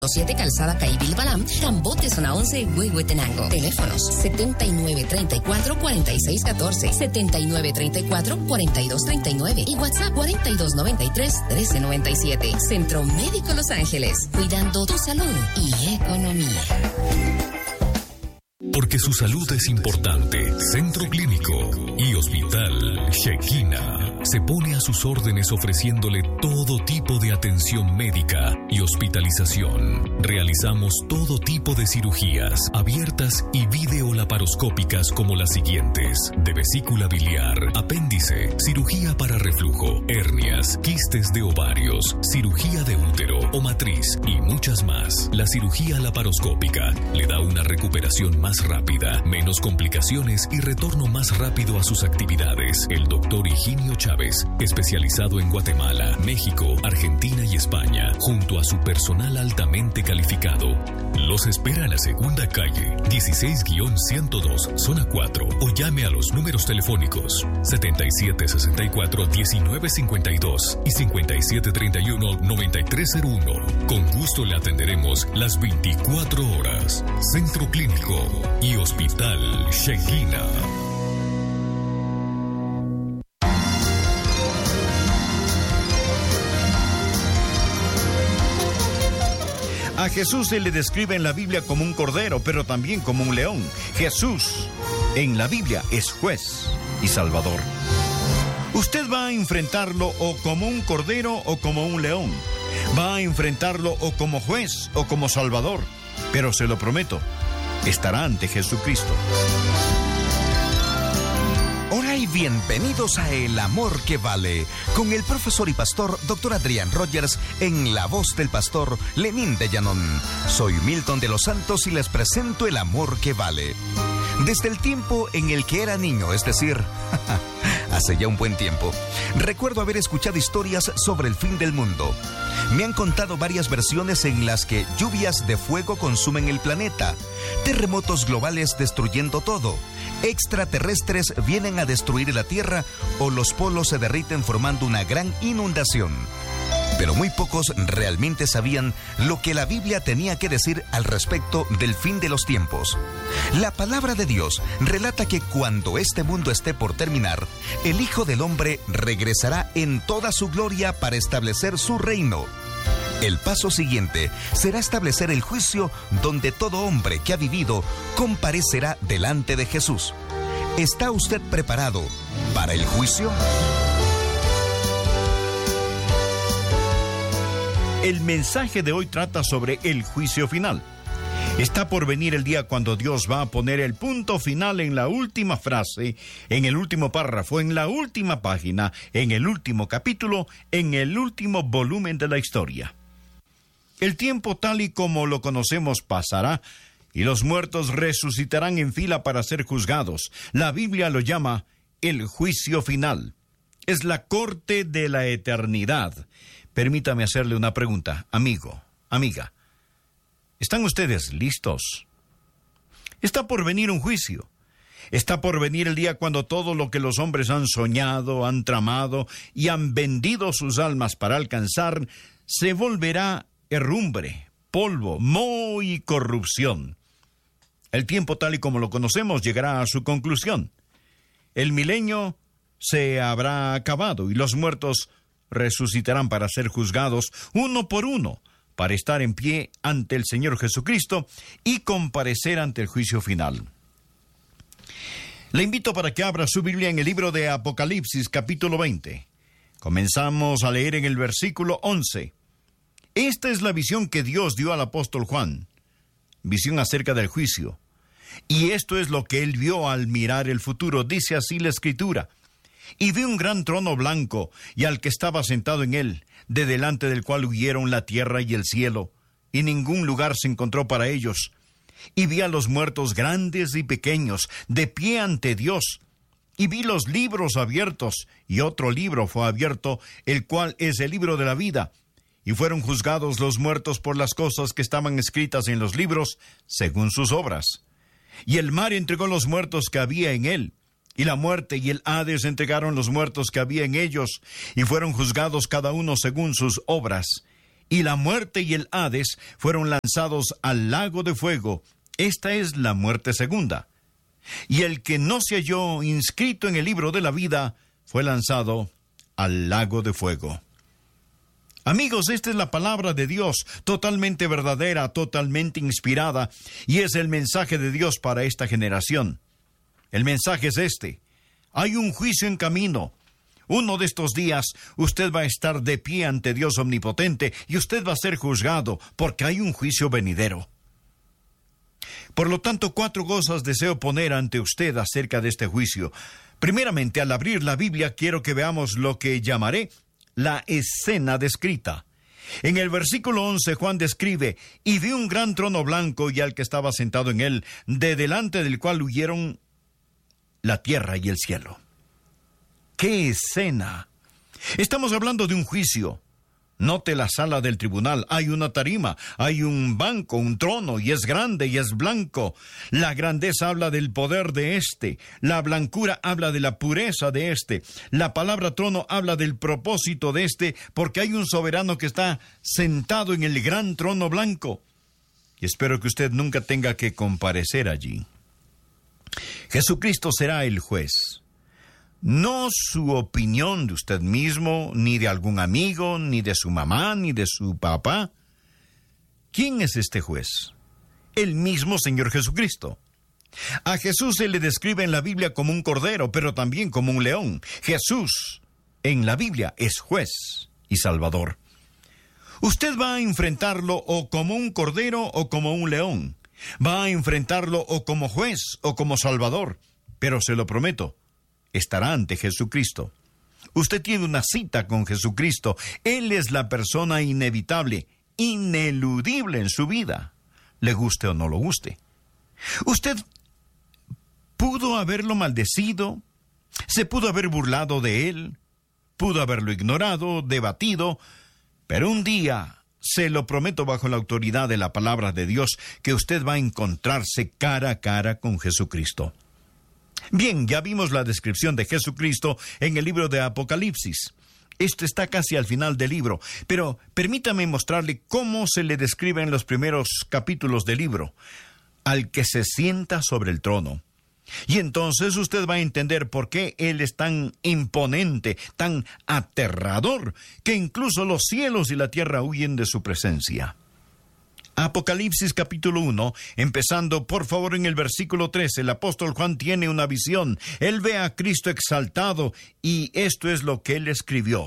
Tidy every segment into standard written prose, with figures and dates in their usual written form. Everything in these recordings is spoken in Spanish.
7 Calzada Caibil Balam, Cambote Zona 11, Huehuetenango. Teléfonos 7934-4614, 7934-4239 y WhatsApp 4293-1397. Centro Médico Los Ángeles, cuidando tu salud y economía. Porque su salud es importante, Centro Clínico y Hospital Shekinah se pone a sus órdenes ofreciéndole todo tipo de atención médica y hospitalización. Realizamos todo tipo de cirugías abiertas y videolaparoscópicas como las siguientes: de vesícula biliar, apéndice, cirugía para reflujo, hernias, quistes de ovarios, cirugía de útero o matriz y muchas más. La cirugía laparoscópica le da una recuperación más rápida, menos complicaciones y retorno más rápido a sus actividades. El doctor Higinio Chávez, especializado en Guatemala, México, Argentina y España, junto a su personal altamente calificado, los espera en la segunda calle, 16-102, zona 4, o llame a los números telefónicos 7764-1952 y 5731-9301. Con gusto le atenderemos las 24 horas. Centro Clínico y Hospital Shekinah. A Jesús se le describe en la Biblia como un cordero, pero también como un león. Jesús en la Biblia es juez y salvador. Usted va a enfrentarlo o como un cordero o como un león. Va a enfrentarlo o como juez o como salvador. Pero se lo prometo, estará ante Jesucristo. Hola y bienvenidos a El Amor que Vale, con el profesor y pastor Dr. Adrián Rogers en la voz del pastor Lenín de Llanón. Soy Milton de los Santos y les presento El Amor que Vale. Desde el tiempo en el que era niño, es decir, hace ya un buen tiempo, recuerdo haber escuchado historias sobre el fin del mundo. Me han contado varias versiones en las que lluvias de fuego consumen el planeta, terremotos globales destruyendo todo, extraterrestres vienen a destruir la Tierra o los polos se derriten formando una gran inundación. Pero muy pocos realmente sabían lo que la Biblia tenía que decir al respecto del fin de los tiempos. La palabra de Dios relata que cuando este mundo esté por terminar, el Hijo del Hombre regresará en toda su gloria para establecer su reino. El paso siguiente será establecer el juicio donde todo hombre que ha vivido comparecerá delante de Jesús. ¿Está usted preparado para el juicio? El mensaje de hoy trata sobre el juicio final. Está por venir el día cuando Dios va a poner el punto final en la última frase, en el último párrafo, en la última página, en el último capítulo, en el último volumen de la historia. El tiempo tal y como lo conocemos pasará y los muertos resucitarán en fila para ser juzgados. La Biblia lo llama el juicio final. Es la corte de la eternidad. Permítame hacerle una pregunta, amigo, amiga. ¿Están ustedes listos? Está por venir un juicio. Está por venir el día cuando todo lo que los hombres han soñado, han tramado y han vendido sus almas para alcanzar, se volverá herrumbre, polvo, moho y corrupción. El tiempo tal y como lo conocemos llegará a su conclusión. El milenio se habrá acabado y los muertos resucitarán para ser juzgados uno por uno, para estar en pie ante el Señor Jesucristo y comparecer ante el juicio final. Le invito para que abra su Biblia en el libro de Apocalipsis, capítulo 20. Comenzamos a leer en el versículo 11. Esta es la visión que Dios dio al apóstol Juan, visión acerca del juicio. Y esto es lo que él vio al mirar el futuro, dice así la Escritura. Y vi un gran trono blanco, y al que estaba sentado en él, de delante del cual huyeron la tierra y el cielo, y ningún lugar se encontró para ellos. Y vi a los muertos grandes y pequeños, de pie ante Dios. Y vi los libros abiertos, y otro libro fue abierto, el cual es el libro de la vida. Y fueron juzgados los muertos por las cosas que estaban escritas en los libros, según sus obras. Y el mar entregó los muertos que había en él. Y la muerte y el Hades entregaron los muertos que había en ellos, y fueron juzgados cada uno según sus obras. y la muerte y el Hades fueron lanzados al lago de fuego. Esta es la muerte segunda. Y el que no se halló inscrito en el libro de la vida fue lanzado al lago de fuego. Amigos, esta es la palabra de Dios, totalmente verdadera, totalmente inspirada, y es el mensaje de Dios para esta generación. El mensaje es este: hay un juicio en camino. Uno de estos días usted va a estar de pie ante Dios omnipotente y usted va a ser juzgado porque hay un juicio venidero. Por lo tanto, 4 cosas deseo poner ante usted acerca de este juicio. Primeramente, al abrir la Biblia, quiero que veamos lo que llamaré la escena descrita. En el versículo 11, Juan describe: y vi un gran trono blanco y al que estaba sentado en él, de delante del cual huyeron la tierra y el cielo. ¡Qué escena! Estamos hablando de un juicio. Note la sala del tribunal. Hay una tarima, hay un banco, un trono, y es grande y es blanco. La grandeza habla del poder de éste. La blancura habla de la pureza de éste. La palabra trono habla del propósito de éste, porque hay un soberano que está sentado en el gran trono blanco. Y espero que usted nunca tenga que comparecer allí. Jesucristo será el juez. No su opinión de usted mismo, ni de algún amigo, ni de su mamá, ni de su papá. ¿Quién es este juez? El mismo Señor Jesucristo. A Jesús se le describe en la Biblia como un cordero, pero también como un león. Jesús, en la Biblia, es juez y salvador. Usted va a enfrentarlo o como un cordero o como un león. Va a enfrentarlo o como juez o como salvador. Pero se lo prometo, estará ante Jesucristo. Usted tiene una cita con Jesucristo. Él es la persona inevitable, ineludible en su vida, le guste o no lo guste. Usted pudo haberlo maldecido, se pudo haber burlado de él, pudo haberlo ignorado, debatido, pero un día, se lo prometo bajo la autoridad de la palabra de Dios, que usted va a encontrarse cara a cara con Jesucristo. Bien, ya vimos la descripción de Jesucristo en el libro de Apocalipsis. Esto está casi al final del libro, pero permítame mostrarle cómo se le describe en los primeros capítulos del libro: al que se sienta sobre el trono. Y entonces usted va a entender por qué Él es tan imponente, tan aterrador, que incluso los cielos y la tierra huyen de su presencia. Apocalipsis capítulo 1, empezando por favor en el versículo 13, el apóstol Juan tiene una visión. Él ve a Cristo exaltado y esto es lo que él escribió: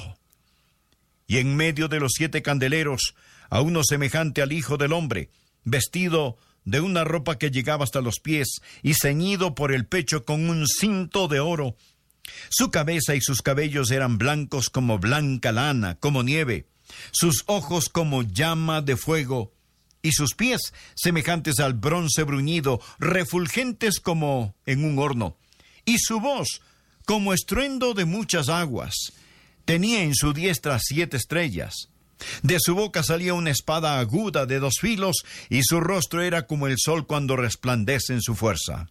y en medio de los 7 candeleros, a uno semejante al Hijo del Hombre, vestido de una ropa que llegaba hasta los pies y ceñido por el pecho con un cinto de oro. Su cabeza y sus cabellos eran blancos como blanca lana, como nieve, sus ojos como llama de fuego, y sus pies semejantes al bronce bruñido, refulgentes como en un horno, y su voz como estruendo de muchas aguas. Tenía en su diestra 7 estrellas. De su boca salía una espada aguda de 2 filos, y su rostro era como el sol cuando resplandece en su fuerza.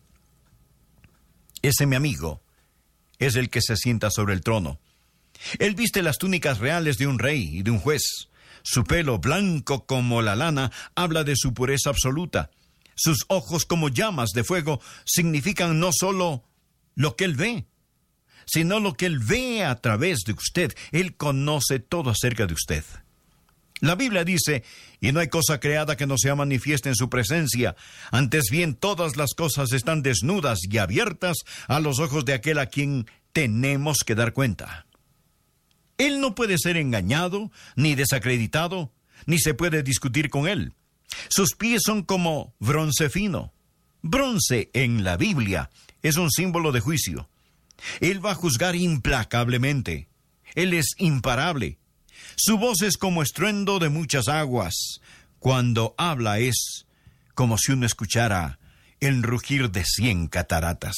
Ese, mi amigo, es el que se sienta sobre el trono. Él viste las túnicas reales de un rey y de un juez. Su pelo, blanco como la lana, habla de su pureza absoluta. Sus ojos como llamas de fuego significan no solo lo que él ve, sino lo que él ve a través de usted. Él conoce todo acerca de usted. La Biblia dice: y no hay cosa creada que no sea manifiesta en su presencia. Antes bien, todas las cosas están desnudas y abiertas a los ojos de aquel a quien tenemos que dar cuenta. Él no puede ser engañado, ni desacreditado, ni se puede discutir con él. Sus pies son como bronce fino. Bronce en la Biblia es un símbolo de juicio. Él va a juzgar implacablemente. Él es imparable. Su voz es como estruendo de muchas aguas. Cuando habla es como si uno escuchara el rugir de 100 cataratas.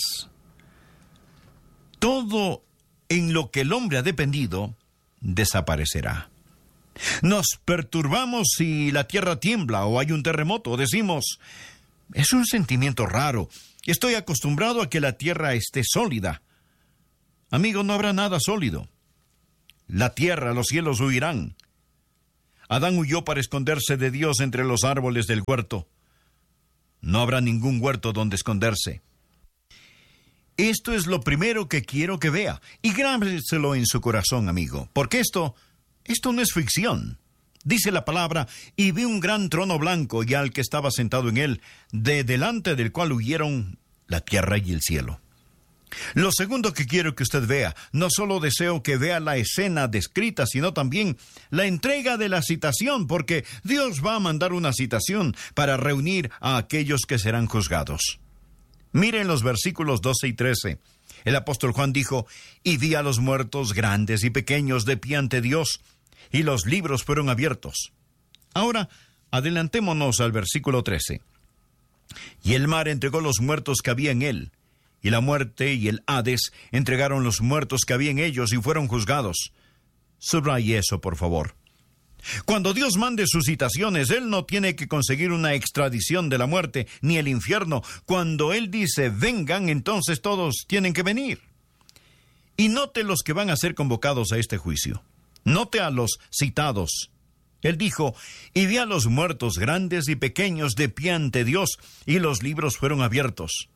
Todo en lo que el hombre ha dependido desaparecerá. Nos perturbamos si la tierra tiembla o hay un terremoto. Decimos: es un sentimiento raro. Estoy acostumbrado a que la tierra esté sólida. Amigo, no habrá nada sólido. La tierra, los cielos huirán. Adán huyó para esconderse de Dios entre los árboles del huerto. No habrá ningún huerto donde esconderse. Esto es lo primero que quiero que vea, y grábeselo en su corazón, amigo, porque esto no es ficción. Dice la palabra, y vi un gran trono blanco, y al que estaba sentado en él, de delante del cual huyeron la tierra y el cielo. Lo segundo que quiero que usted vea, no solo deseo que vea la escena descrita, sino también la entrega de la citación, porque Dios va a mandar una citación para reunir a aquellos que serán juzgados. Miren los versículos 12 y 13. El apóstol Juan dijo, y vi a los muertos grandes y pequeños de pie ante Dios, y los libros fueron abiertos. Ahora, adelantémonos al versículo 13. Y el mar entregó los muertos que había en él, y la muerte y el Hades entregaron los muertos que había en ellos y fueron juzgados. Subraye eso, por favor. Cuando Dios mande sus citaciones, Él no tiene que conseguir una extradición de la muerte ni el infierno. Cuando Él dice, vengan, entonces todos tienen que venir. Y note los que van a ser convocados a este juicio. Note a los citados. Él dijo, y vi a los muertos grandes y pequeños de pie ante Dios, y los libros fueron abiertos.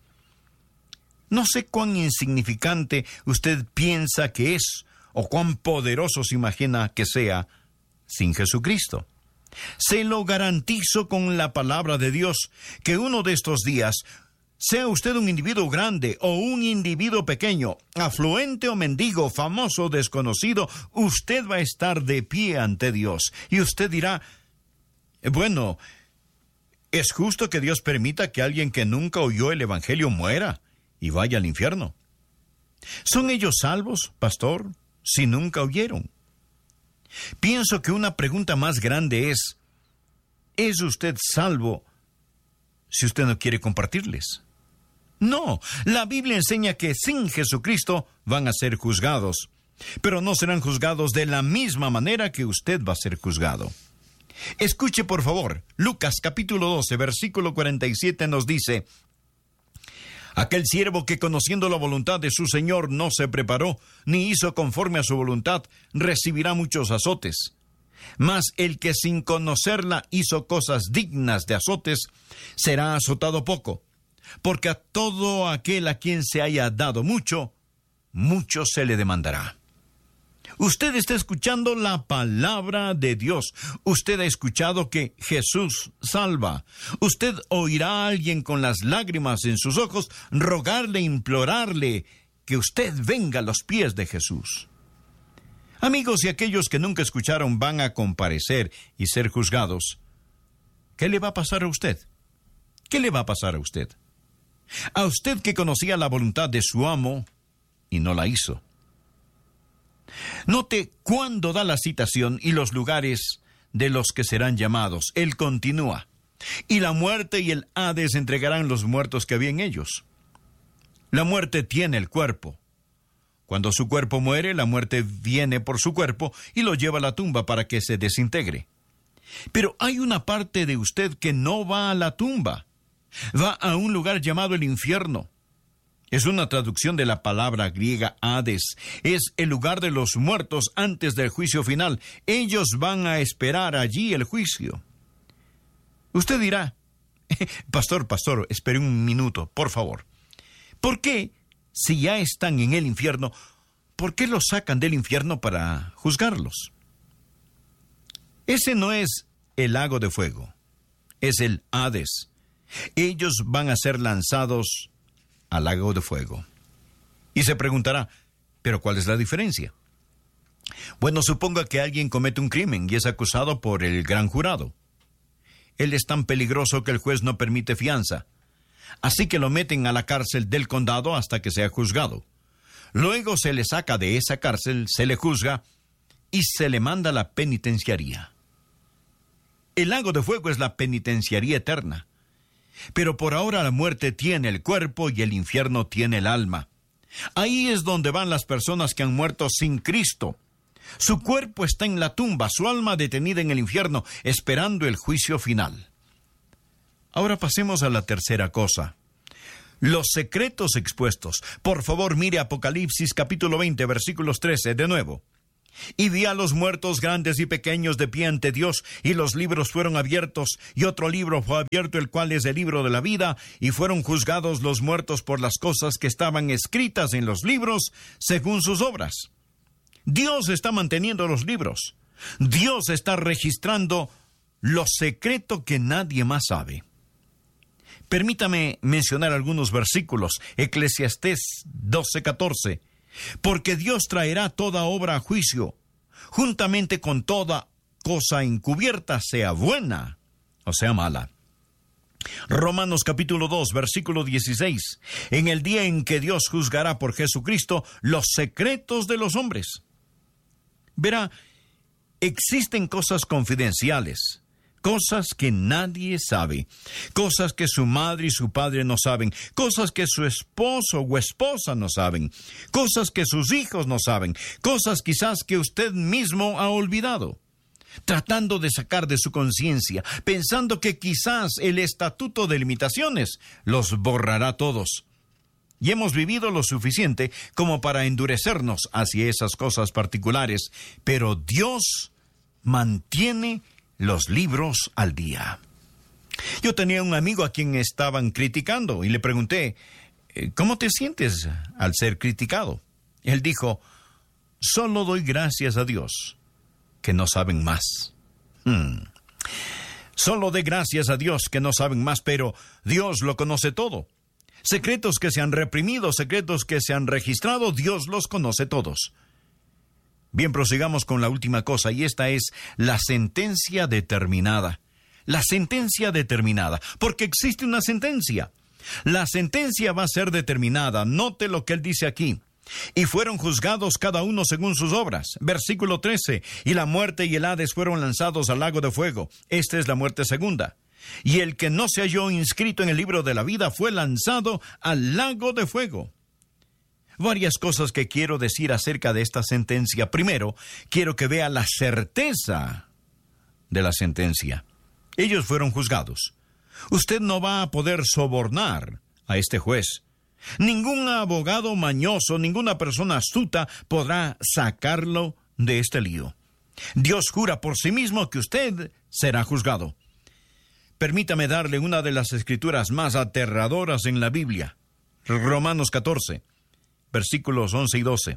No sé cuán insignificante usted piensa que es, o cuán poderoso se imagina que sea sin Jesucristo. Se lo garantizo con la palabra de Dios, que uno de estos días, sea usted un individuo grande o un individuo pequeño, afluente o mendigo, famoso o desconocido, usted va a estar de pie ante Dios. Y usted dirá, bueno, ¿es justo que Dios permita que alguien que nunca oyó el Evangelio muera y vaya al infierno? ¿Son ellos salvos, pastor, si nunca oyeron? Pienso que una pregunta más grande ¿es usted salvo si usted no quiere compartirles? No, la Biblia enseña que sin Jesucristo van a ser juzgados, pero no serán juzgados de la misma manera que usted va a ser juzgado. Escuche por favor, Lucas capítulo 12, versículo 47 nos dice, aquel siervo que conociendo la voluntad de su Señor no se preparó, ni hizo conforme a su voluntad, recibirá muchos azotes. Mas el que sin conocerla hizo cosas dignas de azotes, será azotado poco. Porque a todo aquel a quien se haya dado mucho, mucho se le demandará. Usted está escuchando la palabra de Dios. Usted ha escuchado que Jesús salva. Usted oirá a alguien con las lágrimas en sus ojos rogarle, implorarle que usted venga a los pies de Jesús. Amigos, y aquellos que nunca escucharon van a comparecer y ser juzgados. ¿Qué le va a pasar a usted? ¿Qué le va a pasar a usted? A usted que conocía la voluntad de su amo y no la hizo. Note cuándo da la citación y los lugares de los que serán llamados. Él continúa. Y la muerte y el Hades entregarán los muertos que había en ellos. La muerte tiene el cuerpo. Cuando su cuerpo muere, la muerte viene por su cuerpo y lo lleva a la tumba para que se desintegre. Pero hay una parte de usted que no va a la tumba. Va a un lugar llamado el infierno. Es una traducción de la palabra griega Hades. Es el lugar de los muertos antes del juicio final. Ellos van a esperar allí el juicio. Usted dirá, Pastor, espere un minuto, por favor. ¿Por qué, si ya están en el infierno, por qué los sacan del infierno para juzgarlos? Ese no es el lago de fuego, es el Hades. Ellos van a ser lanzados al lago de fuego. Y se preguntará, ¿pero cuál es la diferencia? Bueno, suponga que alguien comete un crimen y es acusado por el gran jurado. Él es tan peligroso que el juez no permite fianza. Así que lo meten a la cárcel del condado hasta que sea juzgado. Luego se le saca de esa cárcel, se le juzga y se le manda a la penitenciaría. El lago de fuego es la penitenciaría eterna. Pero por ahora la muerte tiene el cuerpo y el infierno tiene el alma. Ahí es donde van las personas que han muerto sin Cristo. Su cuerpo está en la tumba, su alma detenida en el infierno, esperando el juicio final. Ahora pasemos a la tercera cosa. Los secretos expuestos. Por favor, mire Apocalipsis capítulo 20, versículos 13, de nuevo. Y vi a los muertos grandes y pequeños de pie ante Dios, y los libros fueron abiertos, y otro libro fue abierto, el cual es el libro de la vida, y fueron juzgados los muertos por las cosas que estaban escritas en los libros, según sus obras. Dios está manteniendo los libros. Dios está registrando lo secreto que nadie más sabe. Permítame mencionar algunos versículos. Eclesiastés 12:14. Porque Dios traerá toda obra a juicio, juntamente con toda cosa encubierta, sea buena o sea mala. Romanos capítulo 2, versículo 16. En el día en que Dios juzgará por Jesucristo los secretos de los hombres. Verá, existen cosas confidenciales, cosas que nadie sabe, cosas que su madre y su padre no saben, cosas que su esposo o esposa no saben, cosas que sus hijos no saben, cosas quizás que usted mismo ha olvidado, tratando de sacar de su conciencia, pensando que quizás el estatuto de limitaciones los borrará todos. Y hemos vivido lo suficiente como para endurecernos hacia esas cosas particulares, pero Dios mantiene los libros al día. Yo tenía un amigo a quien estaban criticando y le pregunté, ¿cómo te sientes al ser criticado? Él dijo, solo doy gracias a Dios que no saben más. Solo doy gracias a Dios que no saben más, pero Dios lo conoce todo. Secretos que se han reprimido, secretos que se han registrado, Dios los conoce todos. Bien, prosigamos con la última cosa, y esta es la sentencia determinada. La sentencia determinada, porque existe una sentencia. La sentencia va a ser determinada. Note lo que él dice aquí. Y fueron juzgados cada uno según sus obras. Versículo 13. Y la muerte y el Hades fueron lanzados al lago de fuego. Esta es la muerte segunda. Y el que no se halló inscrito en el libro de la vida fue lanzado al lago de fuego. Varias cosas que quiero decir acerca de esta sentencia. Primero, quiero que vea la certeza de la sentencia. Ellos fueron juzgados. Usted no va a poder sobornar a este juez. Ningún abogado mañoso, ninguna persona astuta podrá sacarlo de este lío. Dios jura por sí mismo que usted será juzgado. Permítame darle una de las escrituras más aterradoras en la Biblia. Romanos 14. Versículos 11 y 12.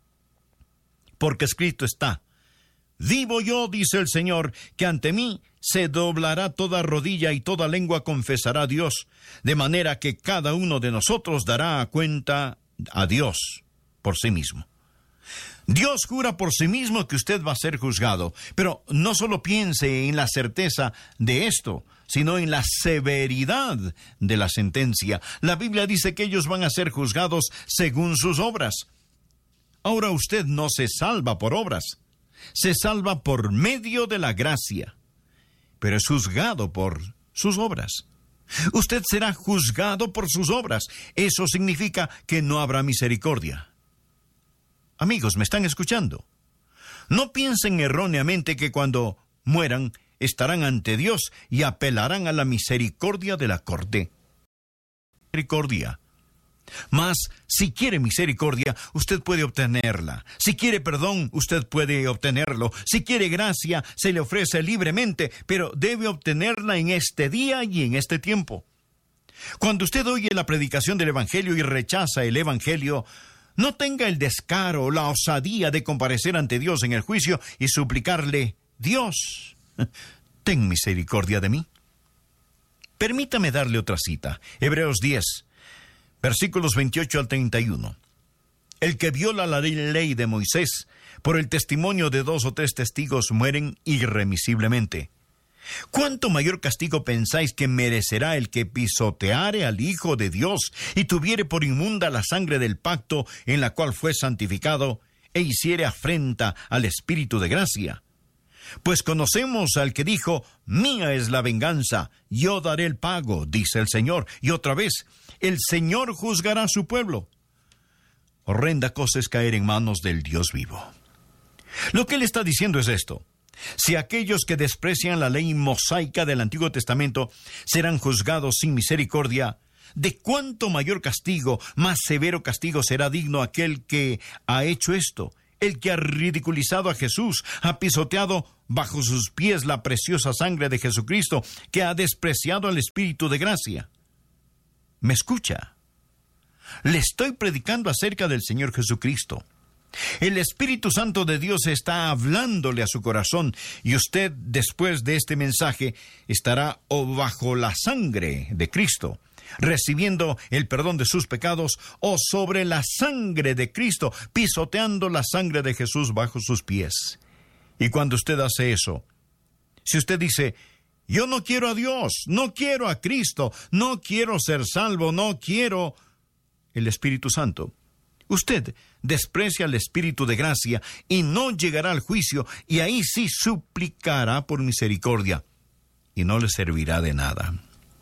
Porque escrito está, vivo yo, dice el Señor, que ante mí se doblará toda rodilla y toda lengua confesará a Dios, de manera que cada uno de nosotros dará cuenta a Dios por sí mismo. Dios jura por sí mismo que usted va a ser juzgado, pero no solo piense en la certeza de esto, sino en la severidad de la sentencia. La Biblia dice que ellos van a ser juzgados según sus obras. Ahora usted no se salva por obras, se salva por medio de la gracia, pero es juzgado por sus obras. Usted será juzgado por sus obras. Eso significa que no habrá misericordia. Amigos, ¿me están escuchando? No piensen erróneamente que cuando mueran estarán ante Dios y apelarán a la misericordia de la corte. Misericordia. Mas, si quiere misericordia, usted puede obtenerla. Si quiere perdón, usted puede obtenerlo. Si quiere gracia, se le ofrece libremente, pero debe obtenerla en este día y en este tiempo. Cuando usted oye la predicación del Evangelio y rechaza el Evangelio, no tenga el descaro, la osadía de comparecer ante Dios en el juicio y suplicarle, Dios, ten misericordia de mí. Permítame darle otra cita. Hebreos 10, versículos 28 al 31. El que viola la ley de Moisés, por el testimonio de 2 o 3 testigos, mueren irremisiblemente. ¿Cuánto mayor castigo pensáis que merecerá el que pisoteare al Hijo de Dios y tuviere por inmunda la sangre del pacto en la cual fue santificado e hiciere afrenta al Espíritu de gracia? Pues conocemos al que dijo, mía es la venganza, yo daré el pago, dice el Señor. Y otra vez, el Señor juzgará a su pueblo. Horrenda cosa es caer en manos del Dios vivo. Lo que él está diciendo es esto. Si aquellos que desprecian la ley mosaica del Antiguo Testamento serán juzgados sin misericordia, ¿de cuánto mayor castigo, más severo castigo será digno aquel que ha hecho esto, el que ha ridiculizado a Jesús, ha pisoteado bajo sus pies la preciosa sangre de Jesucristo, que ha despreciado al Espíritu de gracia. ¿Me escucha? Le estoy predicando acerca del Señor Jesucristo. El Espíritu Santo de Dios está hablándole a su corazón, y usted, después de este mensaje, estará o bajo la sangre de Cristo, recibiendo el perdón de sus pecados, o sobre la sangre de Cristo, pisoteando la sangre de Jesús bajo sus pies. Y cuando usted hace eso, si usted dice: yo no quiero a Dios, no quiero a Cristo, no quiero ser salvo, no quiero el Espíritu Santo, usted desprecia al Espíritu de gracia y no llegará al juicio, y ahí sí suplicará por misericordia, y no le servirá de nada.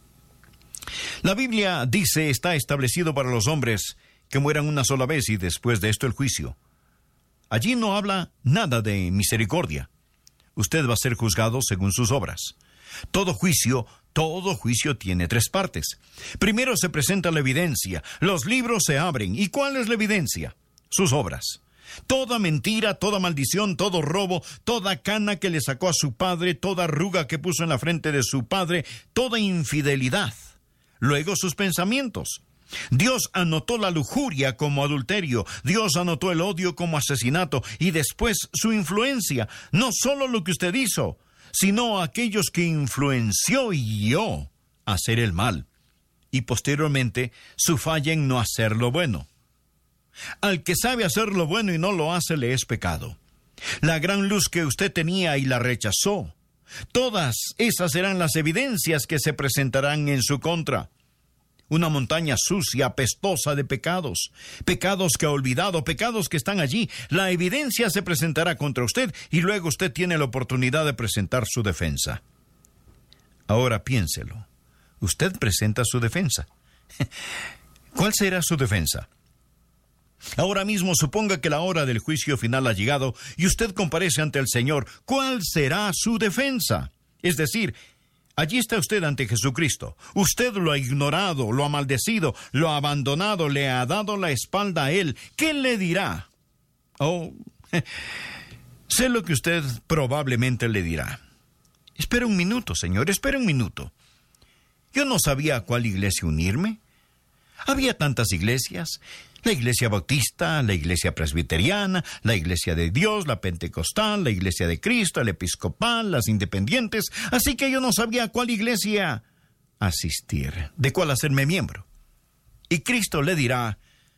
La Biblia dice: está establecido para los hombres que mueran una sola vez y después de esto el juicio. Allí no habla nada de misericordia. Usted va a ser juzgado según sus obras. Todo juicio tiene 3 partes. Primero se presenta la evidencia. Los libros se abren. ¿Y cuál es la evidencia? Sus obras. Toda mentira, toda maldición, todo robo, toda cana que le sacó a su padre, toda arruga que puso en la frente de su padre, toda infidelidad. Luego sus pensamientos. Dios anotó la lujuria como adulterio, Dios anotó el odio como asesinato, y después su influencia. No solo lo que usted hizo, sino a aquellos que influenció y guió a hacer el mal, y posteriormente su falla en no hacer lo bueno. Al que sabe hacer lo bueno y no lo hace, le es pecado. La gran luz que usted tenía y la rechazó. Todas esas serán las evidencias que se presentarán en su contra. Una montaña sucia, apestosa de pecados, pecados que ha olvidado, pecados que están allí. La evidencia se presentará contra usted y luego usted tiene la oportunidad de presentar su defensa. Ahora piénselo. Usted presenta su defensa. ¿Cuál será su defensa? Ahora mismo suponga que la hora del juicio final ha llegado y usted comparece ante el Señor. ¿Cuál será su defensa? Es decir, allí está usted ante Jesucristo. Usted lo ha ignorado, lo ha maldecido, lo ha abandonado, le ha dado la espalda a Él. ¿Qué le dirá? Oh, sé lo que usted probablemente le dirá. Espera un minuto, Señor, espera un minuto. Yo no sabía a cuál iglesia unirme. Había tantas iglesias. La iglesia bautista, la iglesia presbiteriana, la iglesia de Dios, la pentecostal, la iglesia de Cristo, la episcopal, las independientes. Así que yo no sabía a cuál iglesia asistir, de cuál hacerme miembro. Y Cristo le dirá: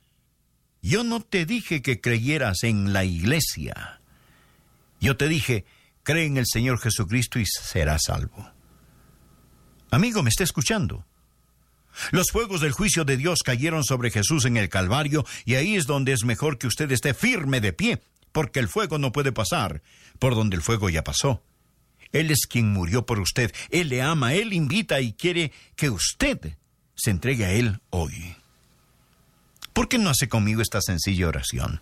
yo no te dije que creyeras en la iglesia. Yo te dije: cree en el Señor Jesucristo y serás salvo. Amigo, ¿me está escuchando? Los fuegos del juicio de Dios cayeron sobre Jesús en el Calvario, y ahí es donde es mejor que usted esté firme de pie, porque el fuego no puede pasar por donde el fuego ya pasó. Él es quien murió por usted. Él le ama, Él invita y quiere que usted se entregue a Él hoy. ¿Por qué no hace conmigo esta sencilla oración?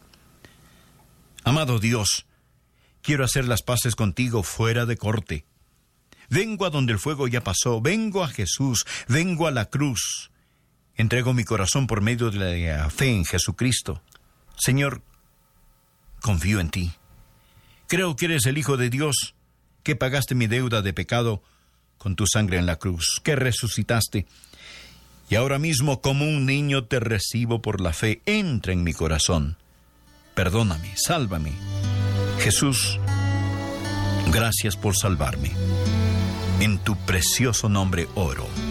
Amado Dios, quiero hacer las paces contigo fuera de corte. Vengo a donde el fuego ya pasó, vengo a Jesús, vengo a la cruz. Entrego mi corazón por medio de la fe en Jesucristo. Señor, confío en ti. Creo que eres el Hijo de Dios, que pagaste mi deuda de pecado con tu sangre en la cruz, que resucitaste. Y ahora mismo, como un niño, te recibo por la fe. Entra en mi corazón. Perdóname, sálvame. Jesús, gracias por salvarme. En tu precioso nombre oro.